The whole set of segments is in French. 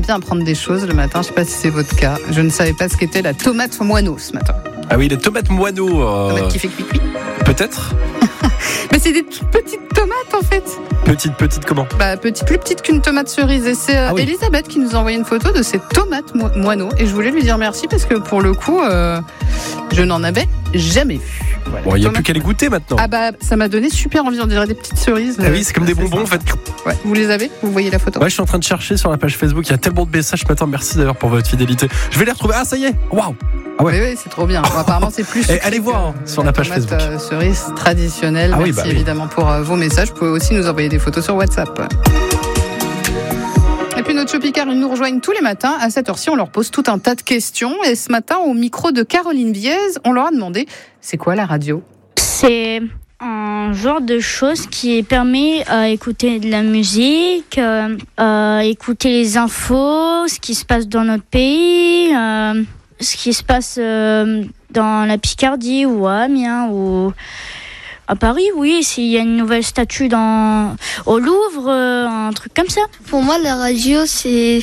bien apprendre des choses le matin. Je ne sais pas si c'est votre cas. Je ne savais pas ce qu'était la tomate moineau ce matin. Ah oui, les tomates moineaux. Tomate qui fait cuit-cuit. Peut-être. Mais c'est des toutes petites tomates en fait. Petite comment? Plus petite qu'une tomate cerise. Et c'est Elisabeth qui nous a envoyé une photo de ces tomates moineaux. Et je voulais lui dire merci parce que pour le coup, je n'en avais jamais vu. Voilà. Bon, il n'y a plus qu'à les goûter maintenant. Ça m'a donné super envie, on dirait des petites cerises. Ah oui, c'est comme des bonbons en fait. Ouais. Vous les avez? Vous voyez la photo? Ouais, je suis en train de chercher sur la page Facebook. Il y a tellement de messages ce matin. Merci d'ailleurs pour votre fidélité. Je vais les retrouver. Ah, ça y est. Waouh. Ah ouais. Oui, c'est trop bien. Bon, apparemment, c'est plus. Allez voir sur la page Facebook. Cerise traditionnelle. Merci évidemment pour vos messages. Vous pouvez aussi nous envoyer des photos sur WhatsApp. Et puis notre Picard, ils nous rejoignent tous les matins. À cette heure-ci, on leur pose tout un tas de questions. Et ce matin, au micro de Caroline Viez, on leur a demandé, c'est quoi la radio? C'est un genre de chose qui permet d'écouter de la musique, écouter les infos, ce qui se passe dans notre pays, ce qui se passe dans la Picardie ou à Amiens ou à Paris, oui, s'il y a une nouvelle statue au Louvre, un truc comme ça. Pour moi, la radio, c'est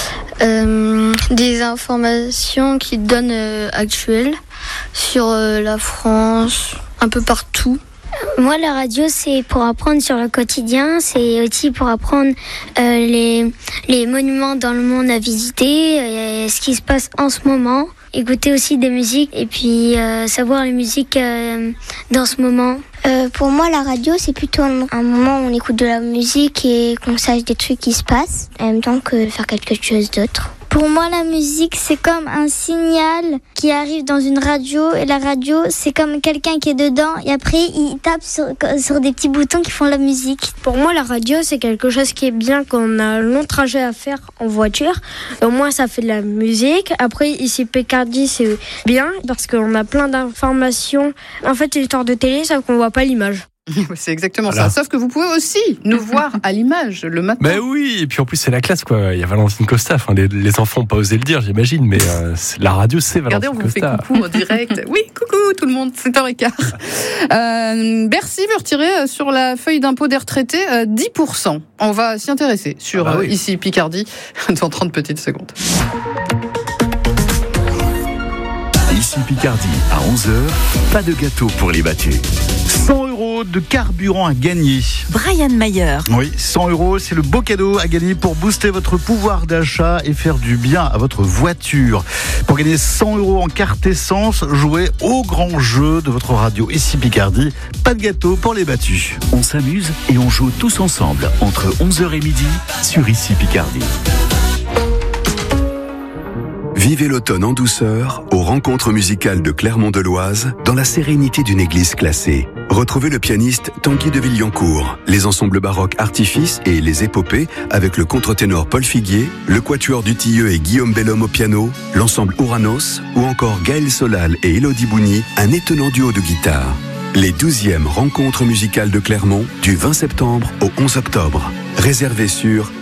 des informations qui donnent actuelles sur la France, un peu partout. Moi, la radio, c'est pour apprendre sur le quotidien. C'est aussi pour apprendre les monuments dans le monde à visiter, ce qui se passe en ce moment. Écouter aussi des musiques et puis savoir les musiques dans ce moment. Pour moi, la radio, c'est plutôt un moment où on écoute de la musique et qu'on sache des trucs qui se passent, en même temps que faire quelque chose d'autre. Pour moi, la musique, c'est comme un signal qui arrive dans une radio. Et la radio, c'est comme quelqu'un qui est dedans. Et après, il tape sur des petits boutons qui font la musique. Pour moi, la radio, c'est quelque chose qui est bien quand on a un long trajet à faire en voiture. Au moins, ça fait de la musique. Après, ici, Picardie, c'est bien parce qu'on a plein d'informations. En fait, c'est l'histoire de télé, sauf qu'on voit pas l'image. C'est exactement ça. Sauf que vous pouvez aussi nous voir à l'image le matin. Ben oui, et puis en plus c'est la classe quoi. Il y a Valentine Costa. Enfin, les enfants n'ont pas osé le dire, j'imagine, mais la radio c'est Valentine Costa. Regardez, on vous fait coucou en direct. Oui, coucou tout le monde, 7h15. Bercy veut retirer sur la feuille d'impôt des retraités 10%. On va s'y intéresser sur ici Picardie dans 30 petites secondes. Ici Picardie, à 11h, pas de gâteau pour les battus. 100 € de carburant à gagner. Brian Mayer. Oui, 100 €, c'est le beau cadeau à gagner pour booster votre pouvoir d'achat et faire du bien à votre voiture. Pour gagner 100 € en carte essence, jouez au grand jeu de votre radio Ici Picardie. Pas de gâteau pour les battus. On s'amuse et on joue tous ensemble entre 11h et midi sur Ici Picardie. Vivez l'automne en douceur aux rencontres musicales de Clermont-de-Loise dans la sérénité d'une église classée. Retrouvez le pianiste Tanguy de Villancourt, les ensembles baroques Artifice et les épopées avec le contre-ténor Paul Figuier, le quatuor du Tilleux et Guillaume Bellhomme au piano, l'ensemble Ouranos ou encore Gaël Solal et Élodie Bougny, un étonnant duo de guitare. Les 12e rencontres musicales de Clermont du 20 septembre au 11 octobre. Réservez sur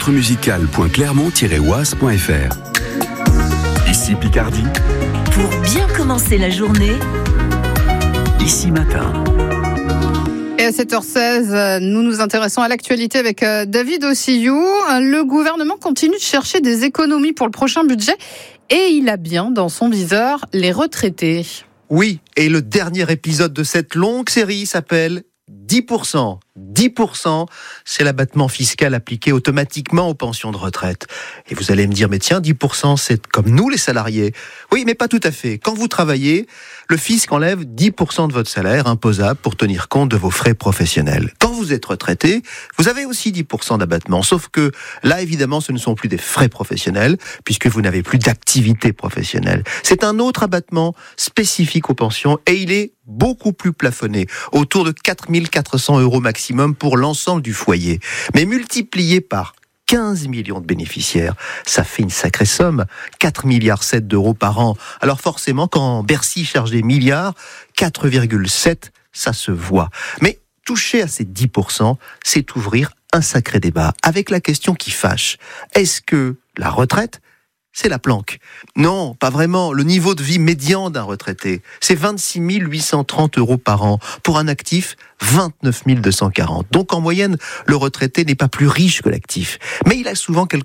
rencontremusicale.clermont-oise.fr. Ici Picardie. Pour bien commencer la journée, Ici Matin. Et à 7h16, nous nous intéressons à l'actualité avec David Ossillou. Le gouvernement continue de chercher des économies pour le prochain budget et il a bien dans son viseur les retraités. Oui, et le dernier épisode de cette longue série s'appelle 10%. 10%, c'est l'abattement fiscal appliqué automatiquement aux pensions de retraite. Et vous allez me dire, mais tiens, 10%, c'est comme nous les salariés. Oui, mais pas tout à fait. Quand vous travaillez, le fisc enlève 10% de votre salaire imposable pour tenir compte de vos frais professionnels. Quand vous êtes retraité, vous avez aussi 10% d'abattement. Sauf que là, évidemment, ce ne sont plus des frais professionnels, puisque vous n'avez plus d'activité professionnelle. C'est un autre abattement spécifique aux pensions, et il est beaucoup plus plafonné, autour de 4 400 € maximum pour l'ensemble du foyer. Mais multiplié par 15 millions de bénéficiaires, ça fait une sacrée somme, 4,7 milliards d'euros par an. Alors forcément, quand Bercy cherche des milliards, 4,7, ça se voit. Mais toucher à ces 10%, c'est ouvrir un sacré débat, avec la question qui fâche. Est-ce que la retraite, c'est la planque? Non, pas vraiment. Le niveau de vie médian d'un retraité, c'est 26 830 € par an. Pour un actif, 29 240. Donc en moyenne, le retraité n'est pas plus riche que l'actif. Mais il a souvent quelques